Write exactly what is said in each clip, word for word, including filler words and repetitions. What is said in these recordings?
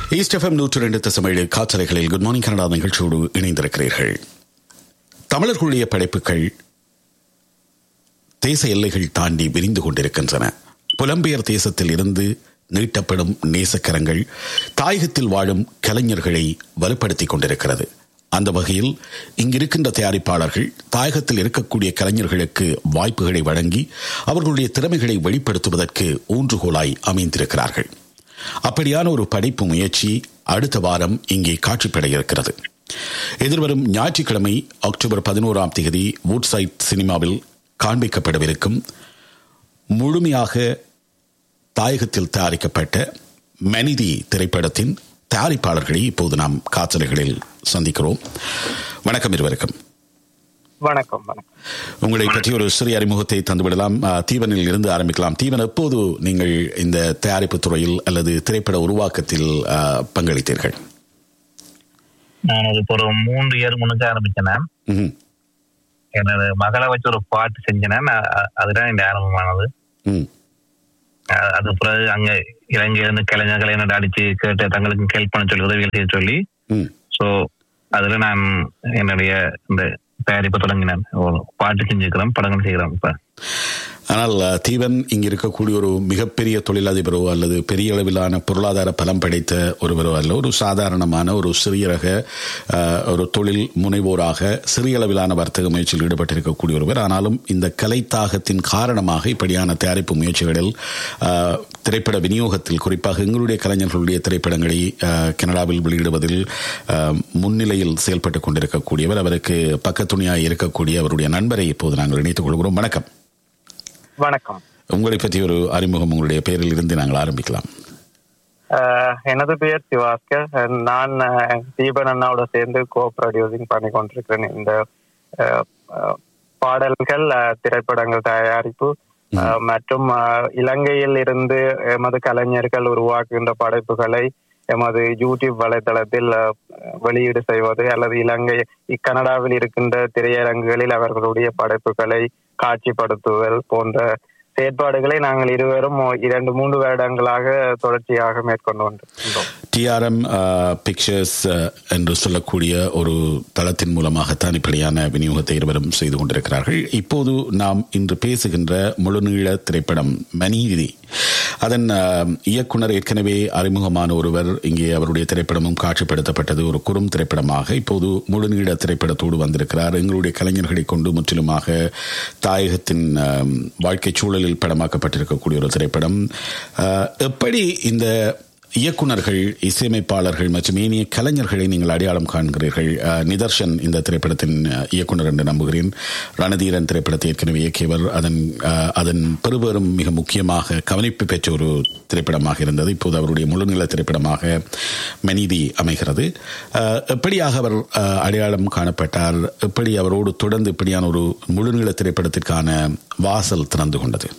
East FM நூற்று ரெண்டு தசமேழு காற்றலைகளில் குட் மார்னிங் கனடா நிகழ்ச்சியோடு இணைந்திருக்கிறீர்கள். தமிழர்களுடைய படைப்புகள் தேச எல்லைகள் தாண்டி விரிந்து கொண்டிருக்கின்றன. புலம்பெயர் தேசத்தில் இருந்து நீட்டப்படும் நேசக்கரங்கள் தாயகத்தில் வாழும் கலைஞர்களை வலுப்படுத்திக் கொண்டிருக்கிறது. அந்த வகையில் இங்கிருக்கின்ற தயாரிப்பாளர்கள் தாயகத்தில் இருக்கக்கூடிய கலைஞர்களுக்கு வாய்ப்புகளை வழங்கி அவர்களுடைய திறமைகளை வெளிப்படுத்துவதற்கு ஊன்றுகோலாய் அமைந்திருக்கிறார்கள். அப்படியான ஒரு படைப்பு முயற்சி அடுத்த வாரம் இங்கே காட்சிப்பட இருக்கிறது. எதிர்வரும் ஞாயிற்றுக்கிழமை அக்டோபர் பதினோராம் தேதி வூட்சைட் சினிமாவில் காண்பிக்கப்படவிருக்கும் முழுமையாக தாயகத்தில் தயாரிக்கப்பட்ட மனிதி திரைப்படத்தின் தயாரிப்பாளர்களை இப்போது நாம் காற்றலைகளில் சந்திக்கிறோம். வணக்கம் இருவருக்கும். வணக்கம். வணக்கம். உங்களை பற்றி ஒரு சிறிய அறிமுகத்தை தந்துவிடலாம். தீவனில் இருந்து ஆரம்பிக்கலாம். தீவன், எப்போது நீங்கள் இந்த தயாரிப்பு துறையில் அல்லது திரைப்பட உருவாக்கத்தில் பங்களித்தீர்கள்? நான் அது ஒரு மூன்று இயர் முன்னுக்கு ஆரம்பிச்சேன். எனது மகளை வச்சு ஒரு பாட்டு செஞ்சேன். அதுதான் இந்த ஆரம்பமானது. அது பிறகு அங்க இலங்கையிலிருந்து கலைஞர்களை என்ன அடிச்சு கேட்டு தங்களுக்கு ஹெல்ப் பண்ண சொல்லி உதவிகள் செய்ய சொல்லி சோ அதுல நான் என்னுடைய இந்த தயாரிப்பு தொடங்கினேன். ஒரு பாட்டு செஞ்சுக்கிறேன், படங்கள் செய்கிறேன் இப்ப. ஆனால் தீவன் இங்கு இருக்கக்கூடிய ஒரு மிகப்பெரிய தொழிலதிபரோ அல்லது பெரிய அளவிலான பொருளாதார பலம் படைத்த ஒருவரோ அல்ல, ஒரு சாதாரணமான ஒரு சிறிய ரக ஒரு தொழில் முனைவோராக சிறிய அளவிலான வர்த்தக முயற்சியில் ஈடுபட்டிருக்கக்கூடிய ஒருவர். ஆனாலும் இந்த கலைத்தாகத்தின் காரணமாக இப்படியான தயாரிப்பு முயற்சிகளில் திரைப்பட விநியோகத்தில், குறிப்பாக எங்களுடைய கலைஞர்களுடைய திரைப்படங்களை கனடாவில் வெளியிடுவதில் முன்னிலையில் செயல்பட்டுக் கொண்டிருக்கக்கூடியவர். அவருக்கு பக்கத்துணையாக இருக்கக்கூடிய அவருடைய நண்பரை இப்போது நாங்கள் இணைத்துக் கொள்கிறோம். வணக்கம். வணக்கம். உங்களை பற்றி ஒரு அறிமுகம் உங்களுடைய பெயரில் இருந்து நாங்கள் ஆரம்பிக்கலாம். எனது பெயர் சிவாஸ்கர். நான் தீபன் அண்ணாவோட சேர்ந்து கோ ப்ரொடியூசிங் பண்ணி கொண்டிருக்கிறேன். இந்த பாடல்கள், திரைப்படங்கள் தயாரிப்பு மற்றும் இலங்கையில் இருந்து எமது கலைஞர்கள் உருவாக்குகின்ற படைப்புகளை எமது யூடியூப் வலைதளத்தில் வெளியீடு செய்வது அல்லது இலங்கை கனடாவில் இருக்கின்ற திரையரங்குகளில் அவர்களுடைய படைப்புகளை காட்சிப்படுத்துதல் போன்ற செயற்பாடுகளை நாங்கள் இருவரும் இரண்டு மூன்று வருடங்களாக தொடர்ச்சியாக மேற்கொண்டு வந்திருக்கிறோம். டிஆர்எம் பிக்சர்ஸ் என்று சொல்லக்கூடிய ஒரு தளத்தின் மூலமாகத்தான் இப்படியான விநியோகத்தை இருவரும் செய்து கொண்டிருக்கிறார்கள். இப்போது நாம் இன்று பேசுகின்ற முழுநீள திரைப்படம் மனிதி, அதன் இயக்குனர் ஏற்கனவே அறிமுகமான ஒருவர். இங்கே அவருடைய திரைப்படமும் காட்சிப்படுத்தப்பட்டது ஒரு குறும் திரைப்படமாக. இப்போது முழுநீள திரைப்படத்தோடு வந்திருக்கிறார். எங்களுடைய கலைஞர்களை கொண்டு முற்றிலுமாக தாயகத்தின் வாழ்க்கை சூழலில் படமாக்கப்பட்டிருக்கக்கூடிய ஒரு திரைப்படம். எப்படி இந்த இயக்குனர்கள், இசையமைப்பாளர்கள் மற்றும் ஏனைய கலைஞர்களை நீங்கள் அடையாளம் காண்கிறீர்கள்? நிதர்ஷன் இந்த திரைப்படத்தின் இயக்குனர் என்று நம்புகிறேன். ரணதீரன் திரைப்படத்தை ஏற்கனவே இயக்கியவர். அதன் அதன் பெருவரும் மிக முக்கியமாக கவனிப்பு பெற்ற ஒரு திரைப்படமாக இருந்தது. இப்போது அவருடைய முழுநில திரைப்படமாக மனிதி அமைகிறது. எப்படியாக அவர் அடையாளம் காணப்பட்டார்? எப்படி அவரோடு தொடர்ந்து இப்படியான ஒரு முழுநில திரைப்படத்திற்கான வாசல் திறந்து கொண்டது?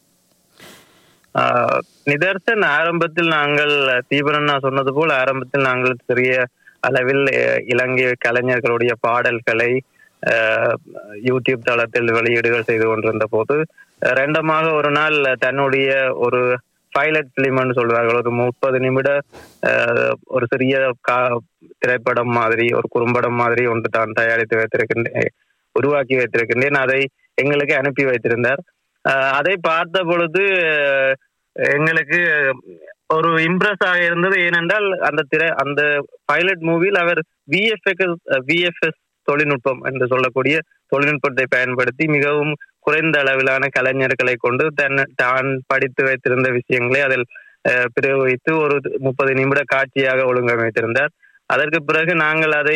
நிதர்சன் ஆரம்பத்தில் நாங்கள் தீபரண்ணா சொன்னது போல் ஆரம்பத்தில் நாங்கள் சிறிய அளவில் இலங்கை கலைஞர்களுடைய பாடல்களை யூடியூப் தளத்தில் வெளியீடுகள் செய்து கொண்டிருந்த போது ரெண்டமாக ஒரு நாள் தன்னுடைய ஒரு பைலட் பிலிம்னு சொல்வார்கள், ஒரு முப்பது நிமிட ஒரு சிறிய திரைப்படம் மாதிரி, ஒரு குறும்படம் மாதிரி ஒன்று தான் தயாரித்து வைத்திருக்கின்றேன், உருவாக்கி வைத்திருக்கின்றேன். அதை எங்களுக்கு அனுப்பி வைத்திருந்தார். அதை பார்த்த பொழுது எங்களுக்கு ஒரு இம்ப்ரெஸ் ஆக இருந்தது. ஏனென்றால் அந்த திரை அந்த பைலட் மூவியில் அவர் விஎஃப்எஸ் விஎஃப்எஸ் தொழில்நுட்பம் என்று சொல்லக்கூடிய தொழில்நுட்பத்தை பயன்படுத்தி மிகவும் குறைந்த அளவிலான கலைஞர்களை கொண்டு தன் தான் படித்து வைத்திருந்த விஷயங்களை அதில் பிரயோகித்து ஒரு முப்பது நிமிட காட்சியாக ஒழுங்கமைத்திருந்தார். அதற்கு பிறகு நாங்கள் அதை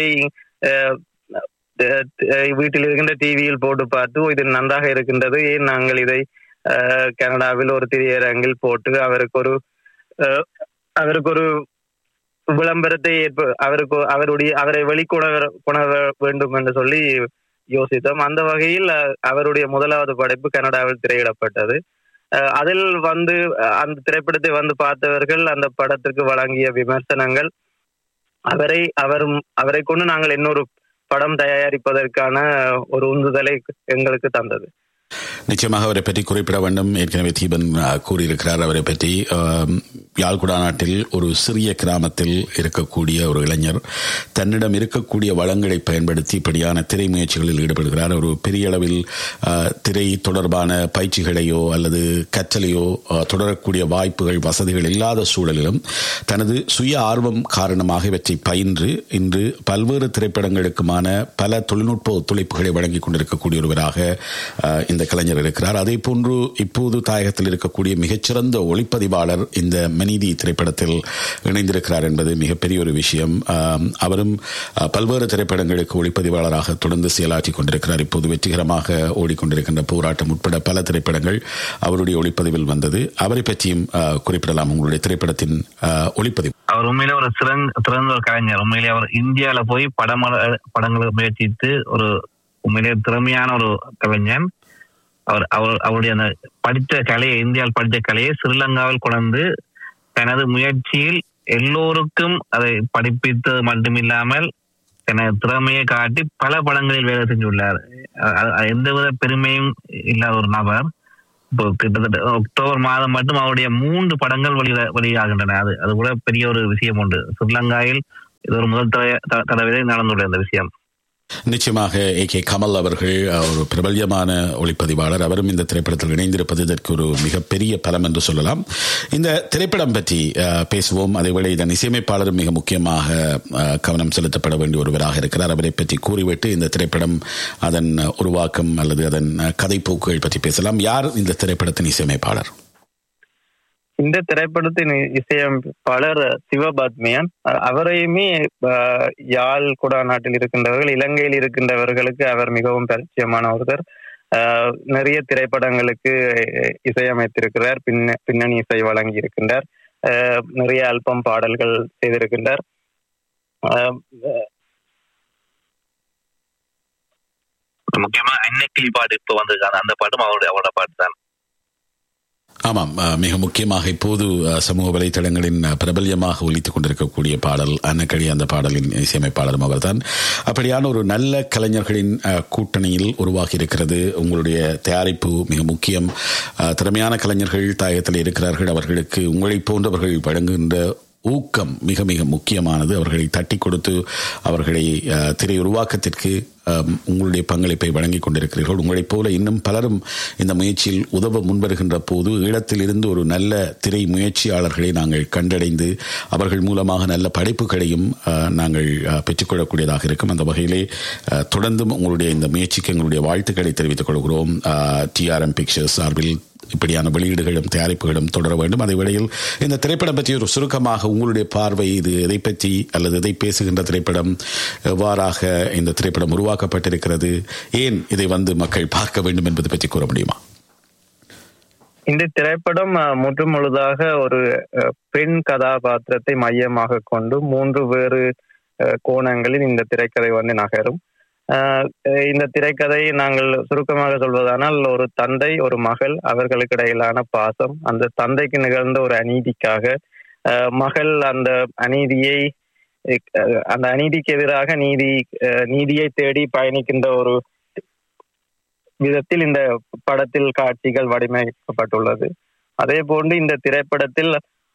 வீட்டில் இருக்கின்ற டிவியில் போட்டு பார்த்து இது நன்றாக இருக்கின்றது, ஏன் நாங்கள் இதை கனடாவில் ஒரு திரையரங்கில் போட்டு அவருக்கு ஒரு அவருக்கு ஒரு விளம்பரத்தை ஏற்ப அவருக்கு அவருடைய அவரை வெளிக்கொண கொண வேண்டும் என்று சொல்லி யோசித்தோம். அந்த வகையில் அவருடைய முதலாவது படைப்பு கனடாவில் திரையிடப்பட்டது. அதில் வந்து அந்த திரைப்படத்தை வந்து பார்த்தவர்கள் அந்த படத்திற்கு வழங்கிய விமர்சனங்கள் அவரை அவர் அவரை கொண்டு நாங்கள் இன்னொரு படம் தயாரிப்பதற்கான ஒரு உந்துதலை எங்களுக்கு தந்தது. நிச்சயமாக அவரை பற்றி குறிப்பிட வேண்டும். ஏற்கனவே தீபன் கூறியிருக்கிறார் அவரை பற்றி. யாழ்குடா நாட்டில் ஒரு சிறிய கிராமத்தில் இருக்கக்கூடிய ஒரு இளைஞர் தன்னிடம் இருக்கக்கூடிய வளங்களை பயன்படுத்தி இப்படியான திரை முயற்சிகளில் ஈடுபடுகிறார். ஒரு பெரிய அளவில் திரை தொடர்பான பயிற்சிகளையோ அல்லது கற்றலையோ தொடரக்கூடிய வாய்ப்புகள் வசதிகள் இல்லாத சூழலிலும் தனது சுய ஆர்வம் காரணமாக இவற்றை பயின்று இன்று பல்வேறு திரைப்படங்களுக்குமான பல தொழில்நுட்ப ஒத்துழைப்புகளை வழங்கிக் கொண்டிருக்கக்கூடிய ஒருவராக இந்த கலைஞர் இருக்கிறார். அதே போன்று இப்போது தாயகத்தில் இருக்கக்கூடிய மிகச்சிறந்த ஒளிப்பதிவாளர் இந்த மனிதி திரைப்படத்தில் இணைந்திருக்கிறார் என்பது மிகப்பெரிய ஒரு விஷயம். அவரும் பல்வேறு திரைப்படங்களுக்கு ஒளிப்பதிவாளராக தொடர்ந்து செயலாற்றிக் கொண்டிருக்கிறார். இப்போது வெற்றிகரமாக ஓடிக்கொண்டிருக்கின்ற போராட்டம் உட்பட பல திரைப்படங்கள் அவருடைய ஒளிப்பதிவில் வந்தது. அவரை பற்றியும் குறிப்பிடலாம். உங்களுடைய திரைப்படத்தின் ஒளிப்பதிவு. அவர் உண்மையிலே ஒரு சிறந்த சிறந்த ஒரு கலைஞர். உண்மையிலே அவர் இந்தியாவில போய் படம் படங்களை முயற்சித்து ஒரு உண்மையிலே திறமையான ஒரு கலைஞன். அவர் அவர் அவருடைய அந்த படித்த கலையை இந்தியாவில் படித்த கலையை ஸ்ரீலங்காவில் கொண்டு தனது முயற்சியில் எல்லோருக்கும் அதை படிப்பித்தது மட்டுமில்லாமல் தனது திறமையை காட்டி பல படங்களில் வேலை செஞ்சுள்ளார். எந்தவித பெருமையும் இல்லாத ஒரு நபர். இப்போ கிட்டத்தட்ட அக்டோபர் மாதம் மட்டும் அவருடைய மூன்று படங்கள் வெளி வெளியாகின்றன. அது அது கூட பெரிய ஒரு விஷயம் உண்டு. ஸ்ரீலங்காவில் இது ஒரு முதல் தடவை நடந்துள்ள இந்த விஷயம். நிச்சயமாக ஏ கே கமல் அவர்கள் ஒரு பிரபல்யமான ஒளிப்பதிவாளர். அவரும் இந்த திரைப்படத்தில் இணைந்திருப்பது இதற்கு ஒரு மிகப்பெரிய பலம் என்று சொல்லலாம். இந்த திரைப்படம் பற்றி பேசுவோம். அதேவேளை இதன் இசையமைப்பாளரும் மிக முக்கியமாக கவனம் செலுத்தப்பட வேண்டிய ஒருவராக இருக்கிறார். அவரை பற்றி கூறிவிட்டு இந்த திரைப்படம் அதன் உருவாக்கம் அல்லது அதன் கதைப்போக்குகள் பற்றி பேசலாம். யார் இந்த திரைப்படத்தின் இசையமைப்பாளர்? இந்த திரைப்படத்தின் இசையமைப்பாளர் சிவபாத்மியன். அவரையுமே யாழ் குடா நாட்டில் இருக்கின்றவர்கள், இலங்கையில் இருக்கின்றவர்களுக்கு அவர் மிகவும் பரிச்சயமான ஒருத்தர். நிறைய திரைப்படங்களுக்கு இசையமைத்திருக்கிறார், பின்ன பின்னணி இசை வழங்கி இருக்கின்றார், நிறைய ஆல்பம் பாடல்கள் செய்திருக்கின்றார். முக்கியமா அன்னைக்கிளி பாட்டு இப்ப வந்திருக்காங்க, அந்த பாட்டும் அவருடைய அவரோட பாட்டு தான். ஆமாம், மிக முக்கியமாக இப்போது சமூக வலைதளங்களின் பிரபல்யமாக ஒலித்துக் கொண்டிருக்கக்கூடிய பாடல் அன்னக்கிளி. அந்த பாடலின் இசையமைப்பாளரும் அவர்தான். அப்படியான ஒரு நல்ல கலைஞர்களின் கூட்டணியில் உருவாகி இருக்கிறது உங்களுடைய தயாரிப்பு. மிக முக்கியம். திறமையான கலைஞர்கள் தாயகத்தில் இருக்கிறார்கள். அவர்களுக்கு உங்களை போன்றவர்கள் வழங்குகின்ற ஊக்கம் மிக மிக முக்கியமானது. அவர்களை தட்டி கொடுத்து அவர்களை திரை உருவாக்கத்திற்கு உங்களுடைய பங்களிப்பை வழங்கிக் கொண்டிருக்கிறீர்கள். உங்களைப் போல இன்னும் பலரும் இந்த முயற்சியில் உதவ முன்வருகின்ற போது ஈழத்தில் இருந்து ஒரு நல்ல திரை முயற்சியாளர்களை நாங்கள் கண்டடைந்து அவர்கள் மூலமாக நல்ல படைப்புகளையும் நாங்கள் பெற்றுக்கொள்ளக்கூடியதாக இருக்கும். அந்த வகையிலே தொடர்ந்தும் உங்களுடைய இந்த முயற்சிக்கு எங்களுடைய வாழ்த்துக்களை தெரிவித்துக் கொள்கிறோம். டிஆர்எம் பிக்சர்ஸ் சார்பில் இப்படியான வெளியீடுகளும் தயாரிப்புகளும் தொடர வேண்டும். அதே வேளையில் இந்த திரைப்படம் பற்றி ஒரு சுருக்கமாக உங்களுடைய பார்வை, இது எதை பற்றி அல்லது எதை பேசுகின்ற திரைப்படம், எவ்வாறாக இந்த திரைப்படம் உருவாக்கப்பட்டிருக்கிறது, ஏன் இதை வந்து மக்கள் பார்க்க வேண்டும் என்பது பற்றி கூற முடியுமா? இந்த திரைப்படம் முற்று முழுதாக ஒரு பெண் கதாபாத்திரத்தை மையமாக கொண்டு மூன்று வேறு கோணங்களில் இந்த திரைக்கதை வந்து நகரும். இந்த திரைக்கதை நாங்கள் சுருக்கமாக சொல்வதானால், ஒரு தந்தை ஒரு மகள் அவர்களுக்கு இடையிலான பாசம், அந்த தந்தைக்கு நிகழ்ந்த ஒரு அநீதிக்காக மகள் அந்த அநீதியை அந்த அநீதிக்கு எதிராக நீதி நீதியை தேடி பயணிக்கின்ற ஒரு விதத்தில் இந்த படத்தில் காட்சிகள் வடிவமைக்கப்பட்டுள்ளது. அதே போன்று இந்த திரைப்படத்தில்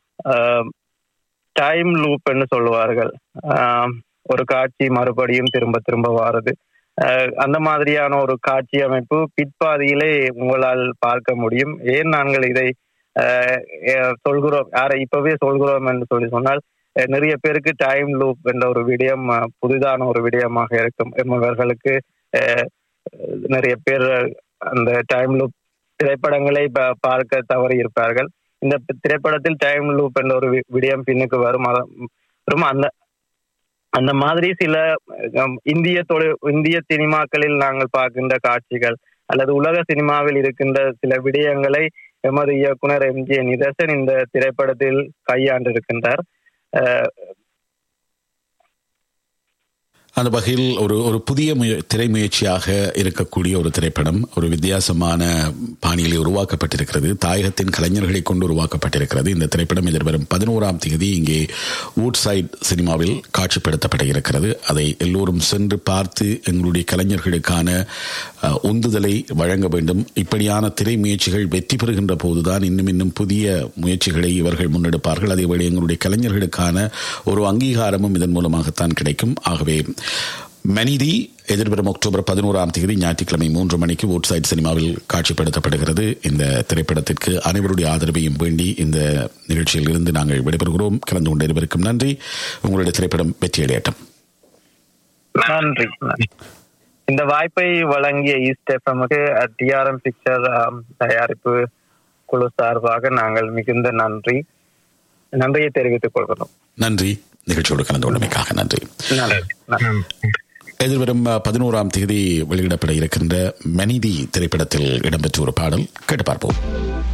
டைம் லூப் என்று சொல்லுவார்கள், ஒரு காட்சி மறுபடியும் திரும்ப திரும்ப வாருது. அந்த மாதிரியான ஒரு காட்சி அமைப்பு பிற்பாதியிலே உங்களால் பார்க்க முடியும். ஏன் நாங்கள் இதை சொல்கிறோம், யாரை இப்பவே சொல்கிறோம் என்று சொல்லி சொன்னால், நிறைய பேருக்கு டைம் லூப் என்ற ஒரு விடயம் புதிதான ஒரு விடயமாக இருக்கும். இவர்களுக்கு நிறைய பேர் அந்த டைம் லூப் திரைப்படங்களை பார்க்க தவறி இருப்பார்கள். இந்த திரைப்படத்தில் டைம் லூப் என்ற ஒரு விடயம் பின்னுக்கு வரும். அந்த அந்த மாதிரி சில இந்திய தொழில் இந்திய சினிமாக்களில் நாங்கள் பார்க்கின்ற காட்சிகள் அல்லது உலக சினிமாவில் இருக்கின்ற சில விடயங்களை எமது இயக்குனர் எம் ஜே நிதர்சன் இந்த திரைப்படத்தில் கையாண்டிருக்கின்றார். அந்த வகையில் ஒரு ஒரு புதிய முய திரை முயற்சியாக இருக்கக்கூடிய ஒரு திரைப்படம், ஒரு வித்தியாசமான பாணியிலே உருவாக்கப்பட்டிருக்கிறது. தாயகத்தின் கலைஞர்களை கொண்டு உருவாக்கப்பட்டிருக்கிறது. இந்த திரைப்படம் எதிர்வரும் பதினோராம் தேதி இங்கே வூட்சைட் சினிமாவில் காட்சிப்படுத்தப்பட இருக்கிறது. அதை எல்லோரும் சென்று பார்த்து எங்களுடைய கலைஞர்களுக்கான உந்துதலை வழங்க வேண்டும். இப்படியான திரை முயற்சிகள் வெற்றி பெறுகின்ற போதுதான் இன்னும் இன்னும் புதிய முயற்சிகளை இவர்கள் முன்னெடுப்பார்கள். அதேவேளை எங்களுடைய கலைஞர்களுக்கான ஒரு அங்கீகாரமும் இதன் மூலமாகத்தான் கிடைக்கும். ஆகவே மனிதி எதிர்வரும் அக்டோபர் பதினோராம் தேதி ஞாயிற்றுக்கிழமை மூன்று மணிக்கு வூட்சைட் சினிமாவில் காட்சிப்படுத்தப்படுகிறது. இந்த திரைப்படத்திற்கு அனைவருடைய ஆதரவையும் வேண்டி இந்த நிகழ்ச்சியில் இருந்து நாங்கள் விடைபெறுகிறோம். கலந்து கொண்ட இருவருக்கும் நன்றி. உங்களுடைய திரைப்படம் வெற்றியடையட்டும். நன்றி. இந்த வாய்ப்பை வழங்கிய ஈஸ்ட் எஃப்எம்க்கு டிஆர்எம் பிக்சர் தயாரிப்பு குழு சார்பாக நாங்கள் மிகுந்த நன்றி நன்றியை தெரிவித்துக் கொள்கிறோம். நன்றி. நிகழ்ச்சியோடு கலந்து கொண்டமைக்காக நன்றி. எதிர்வரும் பதினோராம் தேதி வெளியிடப்பட இருக்கின்ற மனிதி திரைப்படத்தில் இடம்பெற்ற ஒரு பாடல் கேட்டு பார்ப்போம்.